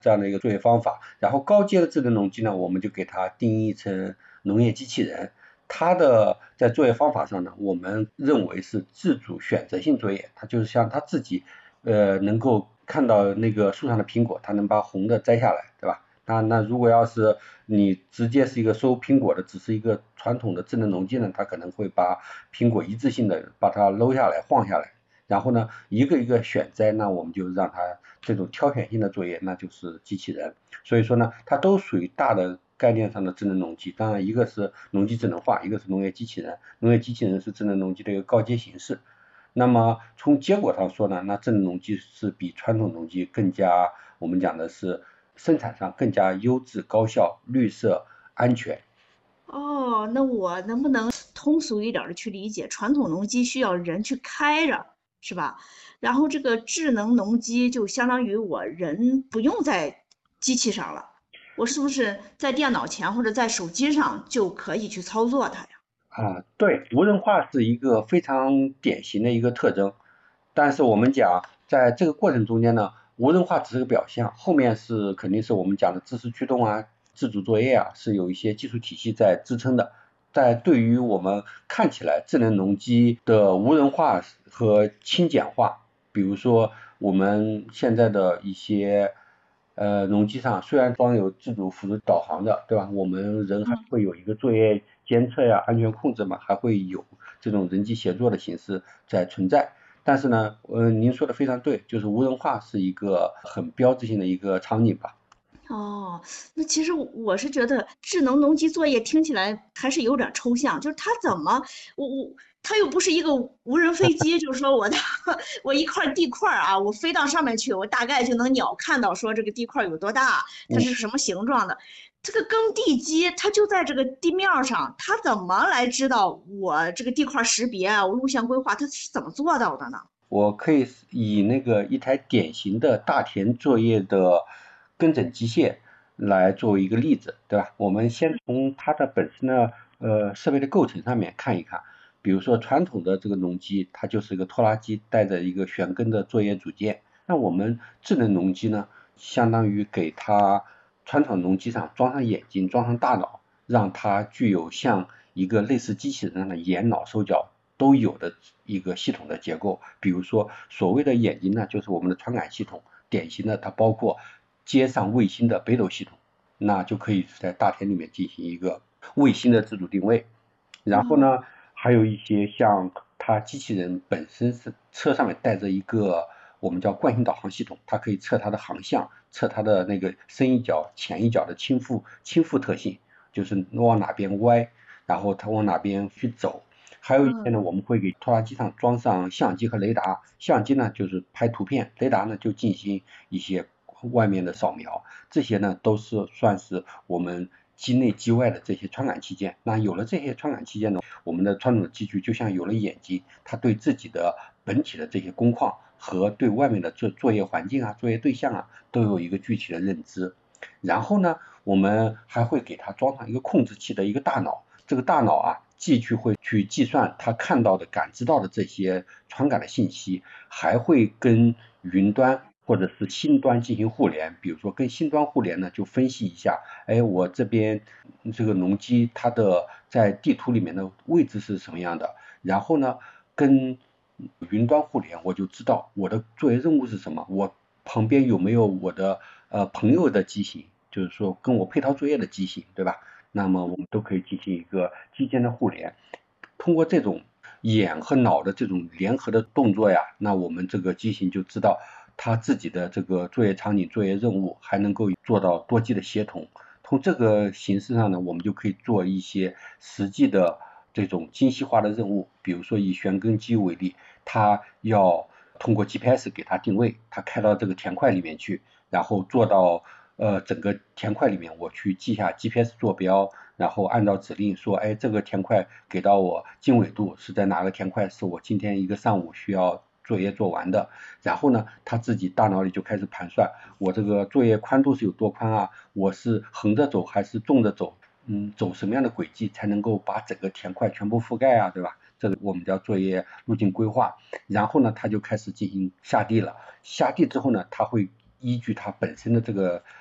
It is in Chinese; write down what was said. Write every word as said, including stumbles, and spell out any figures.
这样的一个作业方法。然后高阶的智能农机呢，我们就给它定义成农业机器人。它的在作业方法上呢，我们认为是自主选择性作业，它就是像它自己呃能够看到那个树上的苹果，它能把红的摘下来，对吧？那那如果要是你直接是一个收苹果的，只是一个传统的智能农机呢，它可能会把苹果一致性的把它搂下来晃下来，然后呢一个一个选摘，那我们就让它这种挑选性的作业，那就是机器人。所以说呢，它都属于大的概念上的智能农机。当然，一个是农机智能化，一个是农业机器人。农业机器人是智能农机的一个高阶形式。那么从结果上说呢，那智能农机是比传统农机更加，我们讲的是生产上更加优质、高效、绿色、安全。 哦，那我能不能通俗一点的去理解，传统农机需要人去开着，是吧？然后这个智能农机就相当于我人不用在机器上了，我是不是在电脑前或者在手机上就可以去操作它呀？ 啊，对，无人化是一个非常典型的一个特征，但是我们讲在这个过程中间呢，无人化只是个表象，后面是肯定是我们讲的知识驱动啊、自主作业啊，是有一些技术体系在支撑的。在对于我们看起来智能农机的无人化和轻简化，比如说我们现在的一些呃，农机上虽然装有自主辅助导航的，对吧？我们人还会有一个作业监测呀、安全控制嘛，还会有这种人机协作的形式在存在。但是呢，呃，您说的非常对，就是无人化是一个很标志性的一个场景吧。 哦，那其实我是觉得智能农机作业听起来还是有点儿抽象，就是它怎么，我我它又不是一个无人飞机，就是说我的我一块地块儿啊，我飞到上面去，我大概就能鸟看到说这个地块儿有多大，它嗯。 是什么形状的。这个耕地机它就在这个地面儿上，它怎么来知道我这个地块儿识别啊，我路线规划，它是怎么做到的呢？ 我可以以那个一台典型的大田作业的耕整机械来作为一个例子，对吧？我们先从它的本身的呃设备的构成上面看一看。比如说传统的这个农机，它就是一个拖拉机带着一个旋耕的作业组件。那我们智能农机呢，相当于给它传统农机上装上眼睛，装上大脑，让它具有像一个类似机器人的眼脑手脚都有的一个系统的结构。比如说所谓的眼睛呢，就是我们的传感系统，典型的它包括接上卫星的北斗系统，那就可以在大田里面进行一个卫星的自主定位。然后哦， 呢，还有一些像它机器人本身是车上面带着一个我们叫惯性导航系统，它可以测它的航向，测它的那个深一脚、浅一脚的倾覆倾覆特性，就是往哪边歪，然后它往哪边去走。还有一些嗯。 呢，我们会给拖拉机上装上相机和雷达，相机呢就是拍图片，雷达呢就进行一些外面的扫描，这些呢都是算是我们机内机外的这些传感器件。那有了这些传感器件呢，我们的传统的机具就像有了眼睛，它对自己的本体的这些工况和对外面的作作业环境啊、作业对象啊，都有一个具体的认知。然后呢，我们还会给它装上一个控制器的一个大脑，这个大脑啊，既去会去计算它看到的、感知到的这些传感的信息，还会跟云端或者是新端进行互联。比如说跟新端互联呢，就分析一下，哎，我这边这个农机它的在地图里面的位置是什么样的，然后呢，跟云端互联，我就知道我的作业任务是什么，我旁边有没有我的呃朋友的机型，就是说跟我配套作业的机型，对吧？那么我们都可以进行一个机间的互联。通过这种眼和脑的这种联合的动作呀，那我们这个机型就知道它自己的这个作业场景、作业任务，还能够做到多机的协同。从这个形式上呢，我们就可以做一些实际的这种精细化的任务。比如说以旋耕机为例，它要通过 G P S 给它定位，它开到这个田块里面去，然后做到呃整个田块里面，我去记下 G P S 坐标，然后按照指令说，哎，这个田块给到我经纬度是在哪个田块，是我今天一个上午需要作业做完的。然后呢，他自己大脑里就开始盘算，我这个作业宽度是有多宽啊？我是横着走还是纵着走？嗯，走什么样的轨迹才能够把整个田块全部覆盖啊，对吧？这个我们叫作业路径规划。然后呢，他就开始进行下地了。下地之后呢，他会依据它本身的这个